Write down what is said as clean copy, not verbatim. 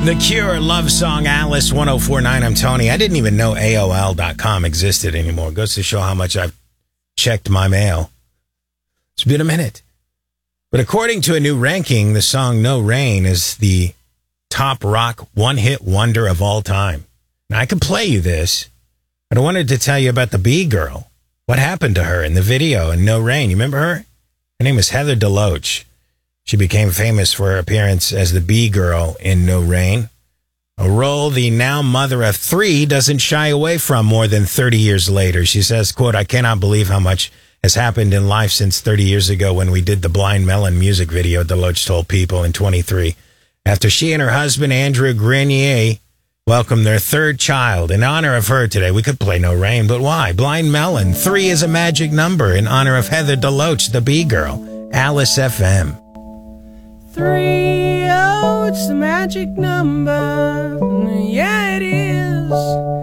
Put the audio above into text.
The Cure love song Alice 1049. I'm Tony. I didn't even know AOL.com existed anymore. Goes to show how much I've checked my mail. It's been a minute. But according to a new ranking, the song No Rain is the top rock one-hit wonder of all time. Now, I could play you this, but I wanted to tell you about the Bee Girl. What happened to her in the video in No Rain? You remember her? Her name is Heather DeLoach. She became famous for her appearance as the Bee Girl in No Rain, a role the now mother of three doesn't shy away from more than 30 years later. She says, quote, "I cannot believe how much has happened in life since 30 years ago when we did the Blind Melon music video," DeLoach told People in 23. After she and her husband, Andrew Grenier, welcomed their third child. In honor of her today, we could play No Rain, but why? Blind Melon. 3 is a magic number in honor of Heather DeLoach, the Bee Girl. Alice FM. 3, oh, it's the magic number. Yeah, it is.